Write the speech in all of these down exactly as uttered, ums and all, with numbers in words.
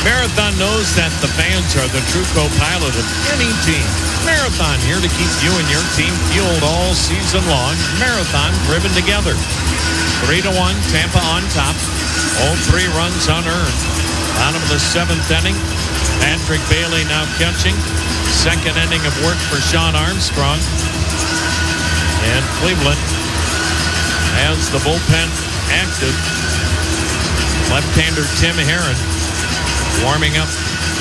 Marathon knows that the fans are the true co-pilot of any team. Marathon here to keep you and your team fueled all season long. Marathon driven together. Three to one, Tampa on top. All three runs unearned. Bottom of the seventh inning. Patrick Bailey now catching. Second inning of work for Sean Armstrong. And Cleveland has the bullpen active. Left-hander Tim Herron warming up.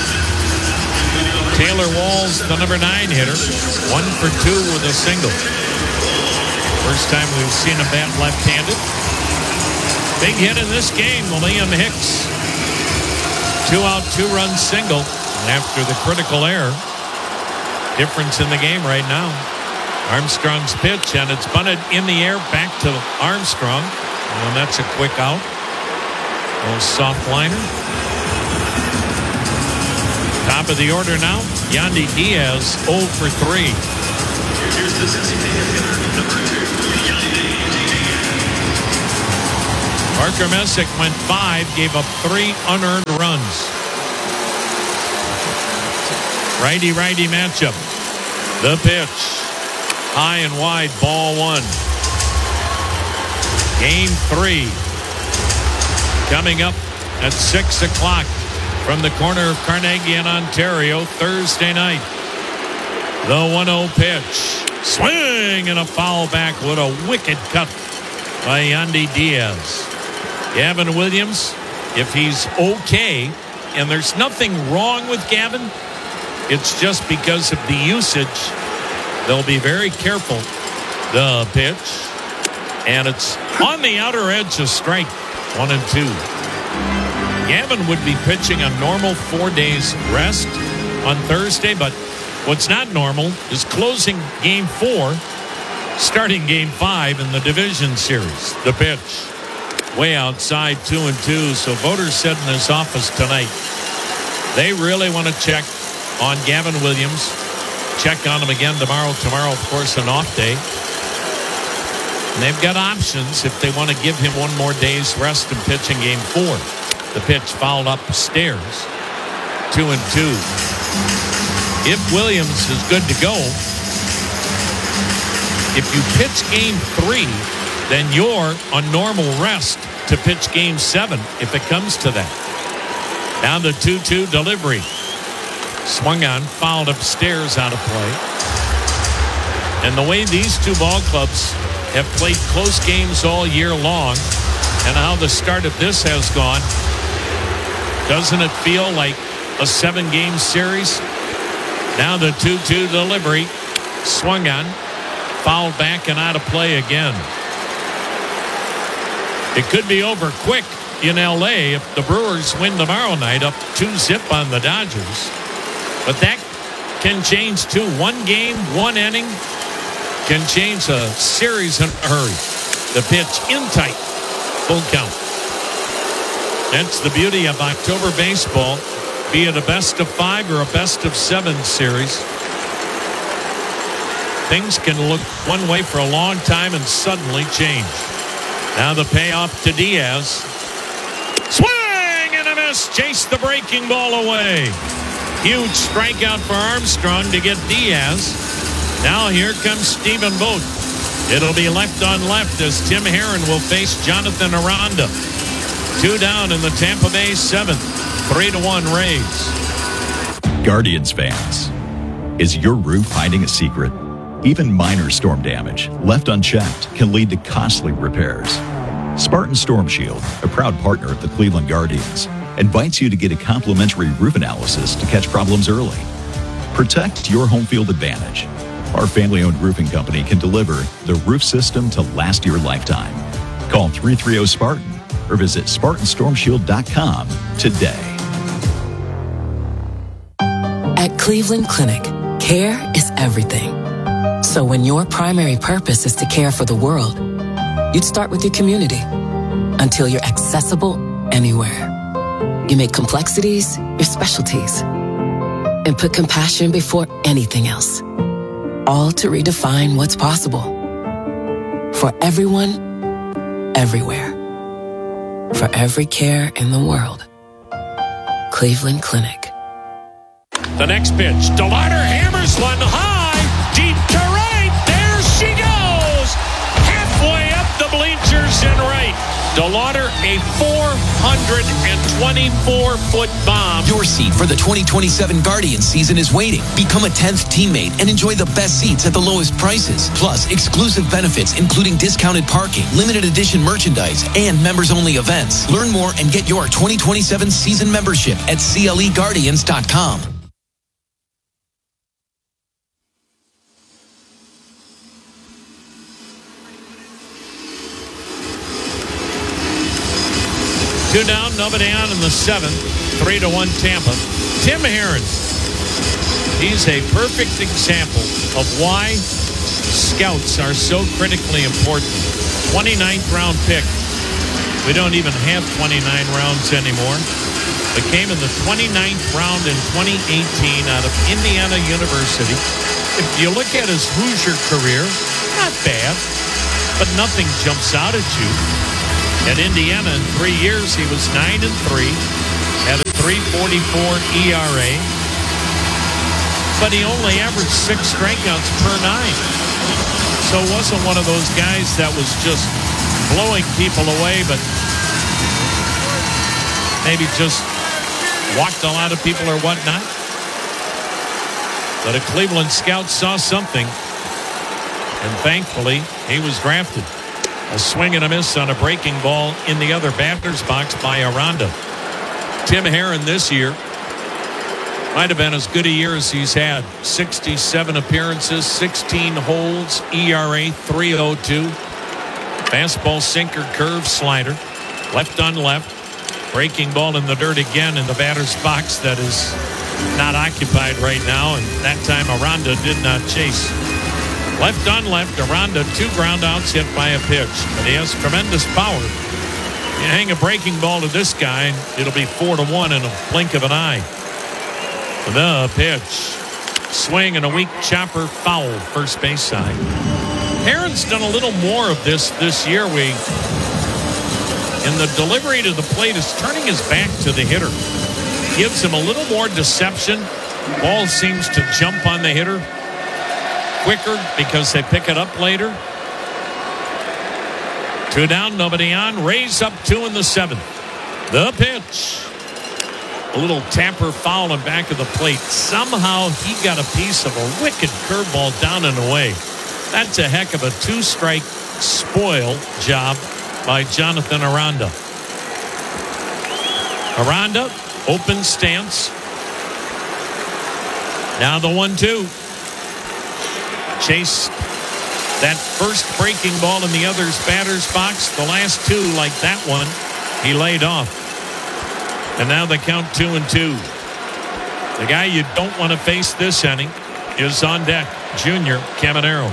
Taylor Walls, the number nine hitter, one for two with a single. First time we've seen a bat left-handed. Big hit in this game, Liam Hicks. Two-out, two-run single after the critical error. Difference in the game right now. Armstrong's pitch, and it's bunted in the air back to Armstrong. And that's a quick out. A little soft liner. Top of the order now, Yandy Diaz, oh for three. Here's the designated hitter, number two, Yandy Diaz. Parker Messick went five, gave up three unearned runs. Righty-righty matchup. The pitch. High and wide, ball one. Game three. Coming up at six o'clock. From the corner of Carnegie in Ontario, Thursday night. The one oh pitch. Swing and a foul back with a wicked cut by Yandy Diaz. Gavin Williams, if he's okay, and there's nothing wrong with Gavin, it's just because of the usage. They'll be very careful. The pitch. And it's on the outer edge of strike. One and two. Gavin would be pitching a normal four days rest on Thursday, but what's not normal is closing game four, starting game five in the division series. The pitch. Way outside, two and two. So voters said in his office tonight, they really want to check on Gavin Williams. Check on him again tomorrow. Tomorrow, of course, an off day. And they've got options if they want to give him one more day's rest and pitch in game four. The pitch fouled upstairs. Two and two. If Williams is good to go, if you pitch game three, then you're on normal rest to pitch game seven if it comes to that. Down to two two delivery. Swung on, fouled upstairs, out of play. And the way these two ball clubs have played close games all year long, and how the start of this has gone, doesn't it feel like a seven-game series? Now the two two delivery. Swung on, fouled back and out of play again. It could be over quick in L A if the Brewers win tomorrow night, up two zip on the Dodgers. But that can change too. One game, one inning can change a series in a hurry. The pitch in tight. Full count. That's the beauty of October baseball, be it a best of five or a best of seven series. Things can look one way for a long time and suddenly change. Now the payoff to Diaz. Swing and a miss. Chase the breaking ball away. Huge strikeout for Armstrong to get Diaz. Now here comes Stephen Vogt. It'll be left on left as Tim Herron will face Jonathan Aranda. Two down in the Tampa Bay seventh. Three to one Rays. Guardians fans, is your roof hiding a secret? Even minor storm damage left unchecked can lead to costly repairs. Spartan Storm Shield, a proud partner of the Cleveland Guardians, invites you to get a complimentary roof analysis to catch problems early. Protect your home field advantage. Our family-owned roofing company can deliver the roof system to last your lifetime. Call three three zero Spartan or visit Spartan Storm Shield dot com today. At Cleveland Clinic, care is everything. So when your primary purpose is to care for the world, you'd start with your community until you're accessible anywhere. You make complexities your specialties and put compassion before anything else, all to redefine what's possible for everyone, everywhere, for every care in the world. Cleveland Clinic. The next pitch, DeLauder hammers one high, deep to right. There she goes, halfway up the bleachers and right. DeLauder, a four hundred twenty-four foot bomb. Your seat for the twenty twenty-seven Guardians season is waiting. Become a tenth teammate and enjoy the best seats at the lowest prices. Plus, exclusive benefits including discounted parking, limited edition merchandise, and members-only events. Learn more and get your twenty twenty-seven season membership at C L E Guardians dot com. Two down, nobody on in the seventh. Three to one Tampa. Tim Herron. He's a perfect example of why scouts are so critically important. twenty-ninth round pick. We don't even have twenty-nine rounds anymore. But came in the twenty-ninth round in twenty eighteen out of Indiana University. If you look at his Hoosier career, not bad, but nothing jumps out at you. At Indiana, in three years, he was nine and three, had a three forty-four E R A, but he only averaged six strikeouts per nine. So it wasn't one of those guys that was just blowing people away, but maybe just walked a lot of people or whatnot. But a Cleveland scout saw something, and thankfully, he was drafted. A swing and a miss on a breaking ball in the other batter's box by Aranda. Tim Herron this year might have been as good a year as he's had. sixty-seven appearances, sixteen holds, E R A three oh two. Fastball, sinker, curve, slider. Left on left. Breaking ball in the dirt again in the batter's box that is not occupied right now. And that time Aranda did not chase. Left on left, Aranda, two ground outs hit by a pitch. But he has tremendous power. You hang a breaking ball to this guy, it'll be four to one in a blink of an eye. The pitch. Swing and a weak chopper, foul, first base side. Herron's done a little more of this this year. We, in the delivery to the plate, is turning his back to the hitter. Gives him a little more deception. Ball seems to jump on the hitter quicker because they pick it up later. Two down, nobody on. Rays up two in the seventh. The pitch. A little tamper foul in back of the plate. Somehow he got a piece of a wicked curveball down and away. That's a heck of a two-strike spoil job by Jonathan Aranda. Aranda, open stance. Now the one two. Chase that first breaking ball in the other's batter's box. The last two, like that one, he laid off. And now they count two and two. The guy you don't want to face this inning is on deck, Junior Caminero.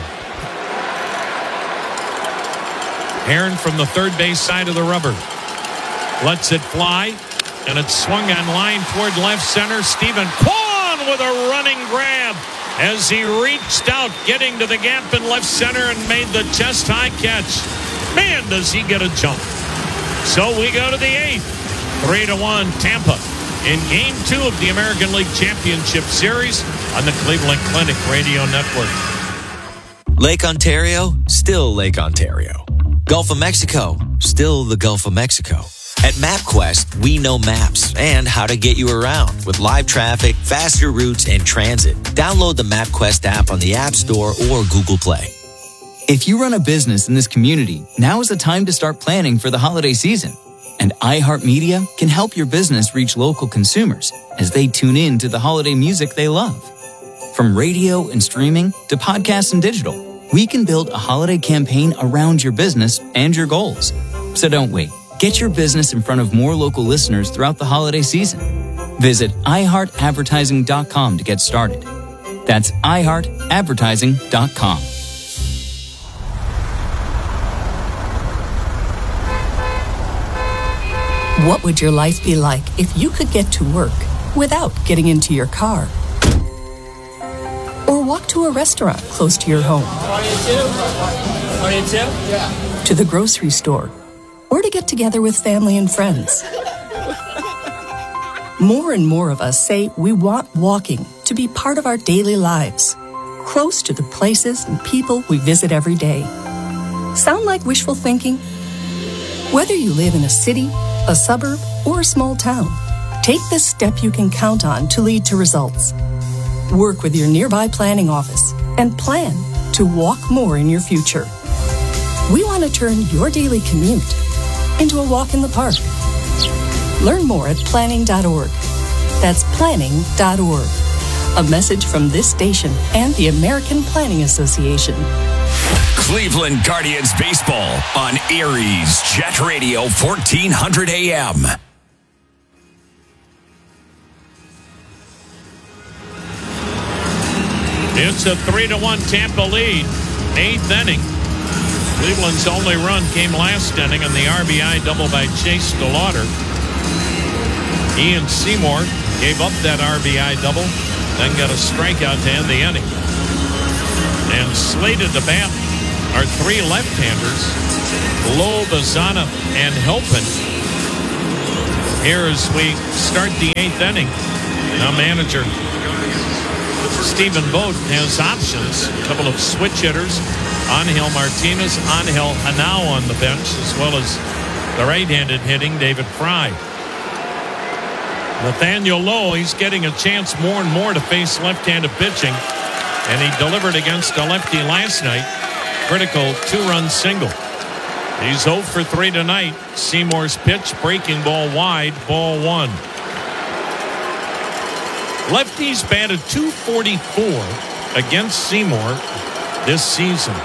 Herron from the third base side of the rubber. Lets it fly, and it's swung on line toward left center. Stephen Kwan with a running grab as he reached out, getting to the gap in left center and made the chest-high catch. Man, does he get a jump. So we go to the eighth. Three to one, Tampa in game two of the American League Championship Series on the Cleveland Clinic Radio Network. Lake Ontario, still Lake Ontario. Gulf of Mexico, still the Gulf of Mexico. At MapQuest, we know maps and how to get you around with live traffic, faster routes, and transit. Download the MapQuest app on the App Store or Google Play. If you run a business in this community, now is the time to start planning for the holiday season. And iHeartMedia can help your business reach local consumers as they tune in to the holiday music they love. From radio and streaming to podcasts and digital, we can build a holiday campaign around your business and your goals. So don't wait. Get your business in front of more local listeners throughout the holiday season. Visit i heart advertising dot com to get started. That's i heart advertising dot com. What would your life be like if you could get to work without getting into your car? Or walk to a restaurant close to your home? forty-two? Yeah. To the grocery store? Or to get together with family and friends? More and more of us say we want walking to be part of our daily lives, close to the places and people we visit every day. Sound like wishful thinking? Whether you live in a city, a suburb, or a small town, take this step you can count on to lead to results. Work with your nearby planning office and plan to walk more in your future. We want to turn your daily commute into a walk in the park. Learn more at planning dot org. That's planning dot org. A message from this station and the American Planning Association. Cleveland Guardians baseball on Erie's Jet Radio fourteen hundred A M. It's a three to one Tampa lead. Eighth inning. Cleveland's only run came last inning on the R B I double by Chase DeLauder. Ian Seymour gave up that R B I double, then got a strikeout to end the inning. And slated to bat are three left-handers, Lowe, Bazana, and Helpin. Here as we start the eighth inning, now manager Stephen Vogt has options. A couple of switch hitters, Angel Martinez, Angel Hanau on the bench, as well as the right-handed hitting David Fry. Nathaniel Lowe, he's getting a chance more and more to face left-handed pitching, and he delivered against a lefty last night. Critical two-run single. He's oh for three tonight. Seymour's pitch, breaking ball wide, ball one. Lefties batted two forty-four against Seymour this season.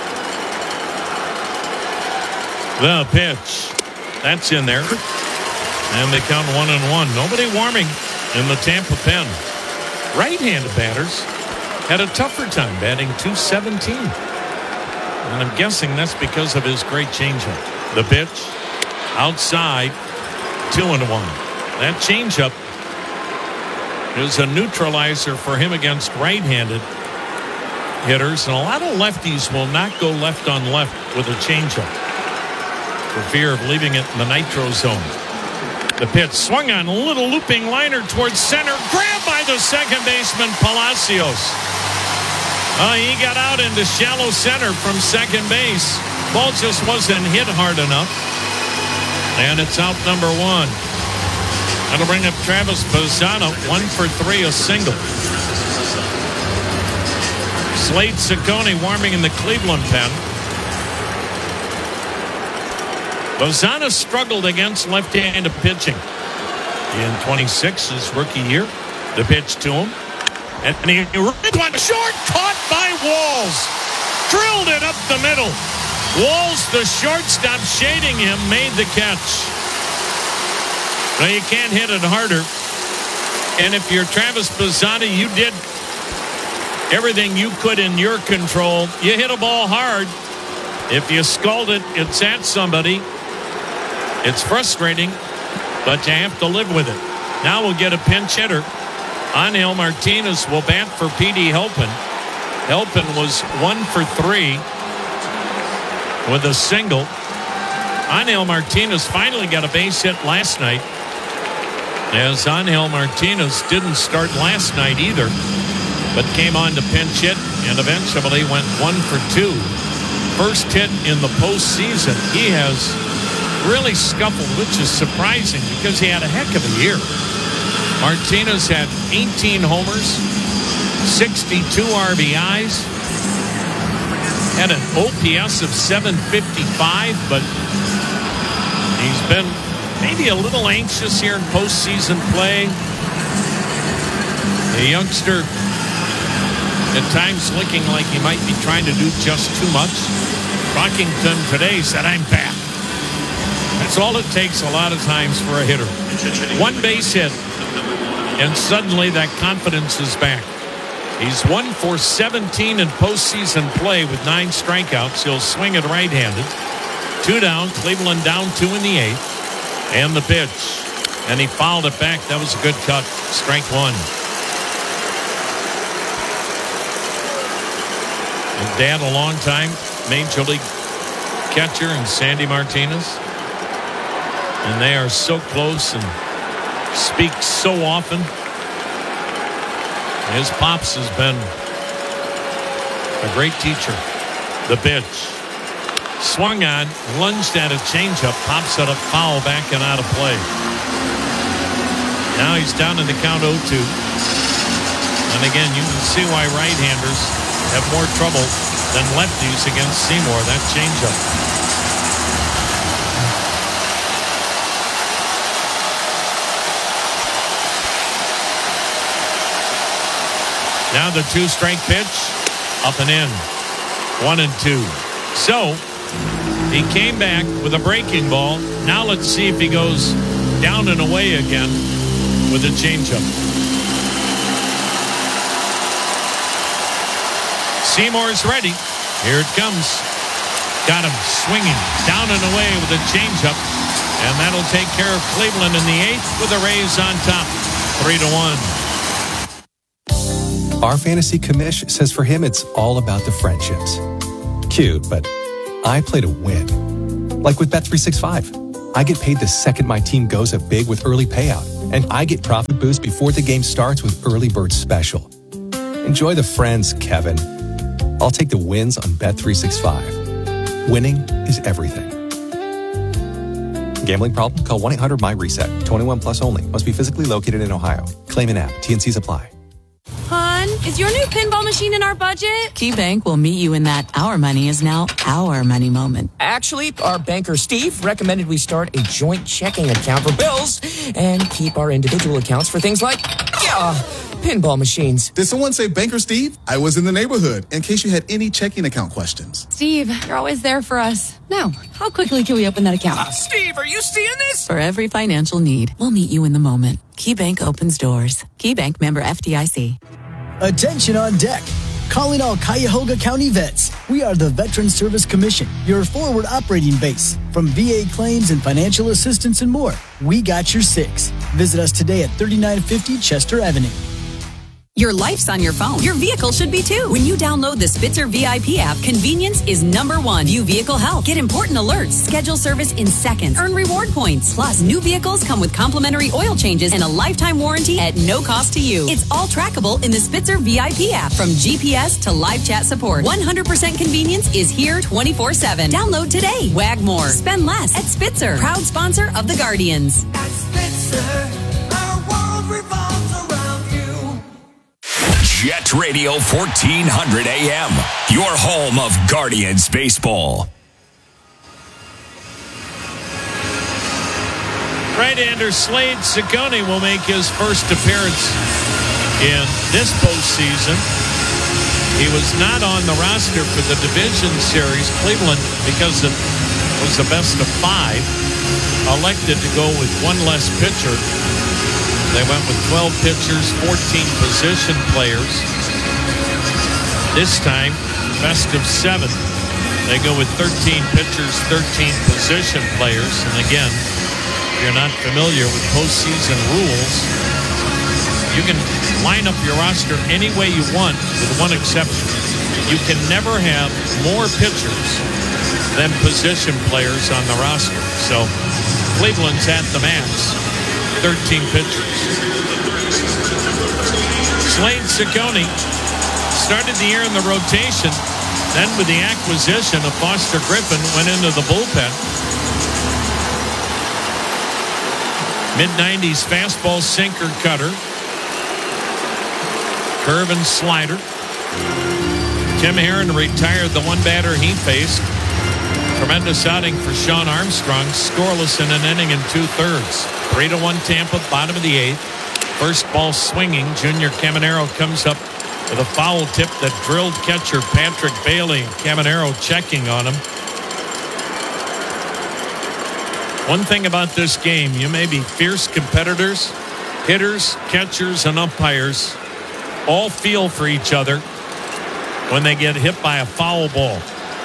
The pitch. That's in there. And they count one and one. Nobody warming in the Tampa pen. Right-handed batters had a tougher time batting two seventeen. And I'm guessing that's because of his great changeup. The pitch. Outside. Two and one. That changeup is a neutralizer for him against right-handed hitters. And a lot of lefties will not go left on left with a changeup for fear of leaving it in the nitro zone. The pitch swung on a little looping liner towards center. Grabbed by the second baseman, Palacios. Uh, he got out into shallow center from second base. Ball just wasn't hit hard enough. And it's out number one. That'll bring up Travis Bazana, one for three, a single. Slade Ciccone warming in the Cleveland pen. Bazana struggled against left-handed pitching in twenty-six, his rookie year. The pitch to him. And he went short, caught by Walls. Drilled it up the middle. Walls, the shortstop shading him, made the catch. Now you can't hit it harder. And if you're Travis Bazana, you did everything you could in your control. You hit a ball hard. If you scald it, it's at somebody. It's frustrating, but you have to live with it. Now we'll get a pinch hitter. Angel Martinez will bat for P D Helpin. Helpin was one for three with a single. Angel Martinez finally got a base hit last night, as Angel Martinez didn't start last night either, but came on to pinch hit and eventually went one for two. First hit in the postseason. He has really scuffled, which is surprising because he had a heck of a year. Martinez had eighteen homers, sixty-two R B Is, had an O P S of seven fifty-five, but he's been maybe a little anxious here in postseason play. The youngster at times looking like he might be trying to do just too much. Rockington today said, "I'm back." That's all it takes a lot of times for a hitter. One base hit, and suddenly that confidence is back. He's one for seventeen in postseason play with nine strikeouts. He'll swing it right-handed. Two down, Cleveland down two in the eighth. And the pitch. And he fouled it back. That was a good cut. Strike one. And Dad, a long time Major League catcher, and Sandy Martinez. And they are so close and speaks so often. His pops has been a great teacher. The pitch. Swung on, lunged at a changeup, pops it up, foul back and out of play. Now he's down in the count oh two. And again, you can see why right-handers have more trouble than lefties against Seymour. That changeup. Now the two-strike pitch, up and in. One and two. So, he came back with a breaking ball. Now let's see if he goes down and away again with a changeup. Seymour's ready. Here it comes. Got him swinging down and away with a changeup. And that'll take care of Cleveland in the eighth with the Rays on top. Three to one. Our fantasy commish says for him it's all about the friendships. Cute, but I play to win. Like with Bet three sixty-five. I get paid the second my team goes up big with early payout. And I get profit boost before the game starts with Early Bird Special. Enjoy the friends, Kevin. I'll take the wins on Bet three sixty-five. Winning is everything. Gambling problem? Call one eight hundred my reset. twenty-one plus only. Must be physically located in Ohio. Claim an app. T N Cs apply. Hun, is your new pinball machine in our budget? KeyBank will meet you in that our money is now our money moment. Actually, our banker Steve recommended we start a joint checking account for bills and keep our individual accounts for things like, yeah, pinball machines. Did someone say Banker Steve? I was in the neighborhood in case you had any checking account questions. Steve, you're always there for us. Now, how quickly can we open that account? Uh, Steve, are you seeing this? For every financial need, we'll meet you in the moment. KeyBank opens doors. KeyBank member F D I C. Attention on deck. Calling all Cuyahoga County vets. We are the Veteran Service Commission, your forward operating base. From V A claims and financial assistance and more, we got your six. Visit us today at thirty-nine fifty Chester Avenue. Your life's on your phone. Your vehicle should be too. When you download the Spitzer V I P app, convenience is number one. View vehicle health. Get important alerts. Schedule service in seconds. Earn reward points. Plus, new vehicles come with complimentary oil changes and a lifetime warranty at no cost to you. It's all trackable in the Spitzer V I P app. From G P S to live chat support, one hundred percent convenience is here twenty-four seven. Download today. Wag more. Spend less at Spitzer. Proud sponsor of the Guardians. At Spitzer, our world revolves around you. Jet Radio fourteen hundred A M, your home of Guardians baseball. Right-hander Slade Ciccone will make his first appearance in this postseason. He was not on the roster for the division series. Cleveland, because it was the best of five, elected to go with one less pitcher. They went with twelve pitchers, fourteen position players. This time, best of seven. They go with thirteen pitchers, thirteen position players. And again, if you're not familiar with postseason rules, you can line up your roster any way you want with one exception. You can never have more pitchers than position players on the roster. So Cleveland's at the max. thirteen pitchers. Slade Ciccone started the year in the rotation. Then with the acquisition of Foster Griffin, went into the bullpen. mid nineties fastball, sinker, cutter. Curve and slider. Tim Herron retired the one batter he faced. Tremendous outing for Sean Armstrong, scoreless in an inning and two-thirds. Three to one Tampa, bottom of the eighth. First ball swinging. Junior Caminero comes up with a foul tip that drilled catcher Patrick Bailey. Caminero checking on him. One thing about this game, you may be fierce competitors, hitters, catchers, and umpires all feel for each other when they get hit by a foul ball.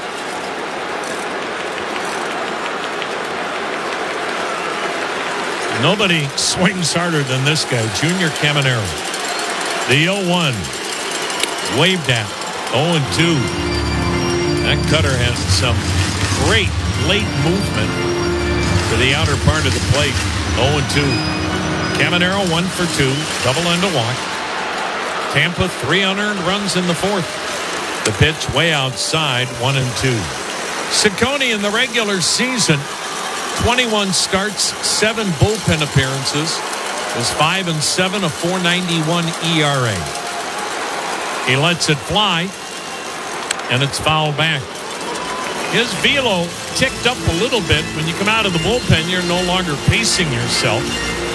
Nobody swings harder than this guy, Junior Caminero. The oh one. Waved at. oh and two. That cutter has some great late movement to the outer part of the plate. oh and two. Caminero one for two, double and a walk. Tampa three unearned runs in the fourth. The pitch way outside, one and two. Ciccone in the regular season, twenty-one starts, seven bullpen appearances, is five and seven, a four ninety-one E R A. He lets it fly, and it's fouled back. His velo ticked up a little bit. When you come out of the bullpen, you're no longer pacing yourself.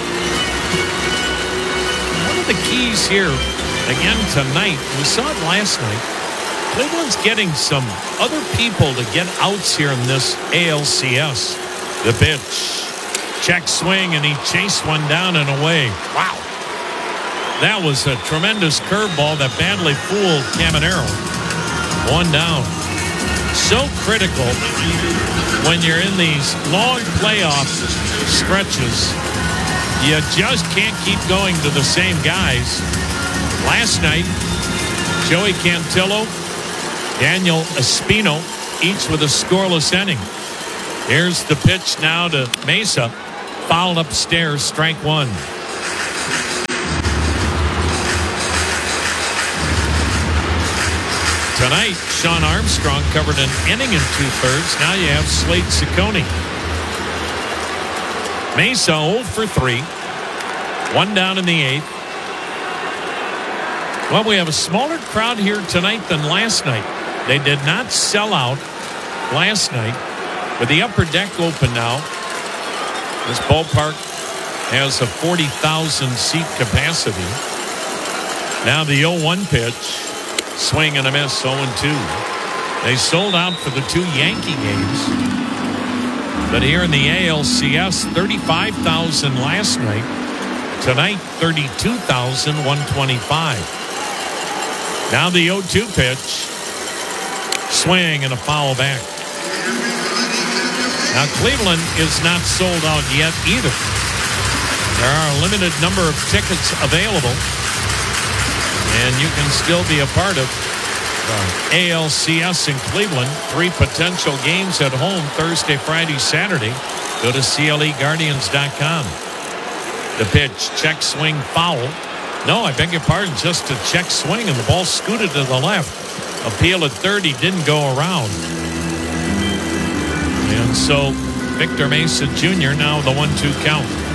One of the keys here, again tonight, we saw it last night, Cleveland's getting some other people to get outs here in this A L C S. The pitch. Check swing, and he chased one down and away. Wow. That was a tremendous curveball that badly fooled Caminero. One down. So critical when you're in these long playoff stretches. You just can't keep going to the same guys. Last night, Joey Cantillo, Daniel Espino, each with a scoreless inning. Here's the pitch now to Mesa. Fouled upstairs, strike one. Tonight, Sean Armstrong covered an inning and two-thirds. Now you have Slade Ciccone. Mesa oh for three. One down in the eighth. Well, we have a smaller crowd here tonight than last night. They did not sell out last night. With the upper deck open now, this ballpark has a forty thousand seat capacity. Now the oh one pitch. Swing and a miss, oh and two. They sold out for the two Yankee games. But here in the A L C S, thirty-five thousand last night. Tonight, thirty-two thousand one hundred twenty-five. Now the oh two pitch. Swing and a foul back. Now Cleveland is not sold out yet either. There are a limited number of tickets available. And you can still be a part of uh, A L C S in Cleveland. Three potential games at home Thursday, Friday, Saturday. Go to C L E Guardians dot com. The pitch, check swing, foul. No, I beg your pardon, just a check swing, and the ball scooted to the left. Appeal at third, he didn't go around. And so Victor Mesa Junior now the one two count.